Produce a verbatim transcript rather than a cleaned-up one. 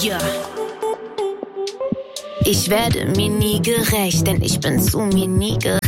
Ja. Ich werde mir nie gerecht, denn ich bin zu mir nie gerecht.